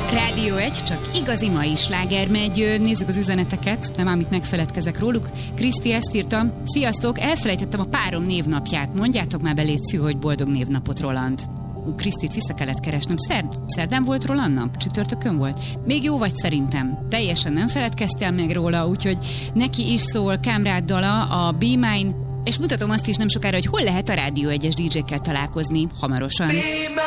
Rádió 1, csak igazi mai sláger megy. Nézzük az üzeneteket, nem ám itt megfeledkezek róluk. Kriszti ezt írta: sziasztok, elfelejtettem a párom névnapját. Mondjátok már be, létszi, hogy boldog névnapot, Roland. Krisztit vissza kellett keresnem. Szerdán volt Roland nap? Csütörtökön volt? Még jó vagy szerintem. Teljesen nem feledkeztél meg róla, úgyhogy neki is szól Kámrád dala, a Be Mine, és mutatom azt is nem sokára, hogy hol lehet a Rádió 1-es DJ-kkel találkozni hamarosan.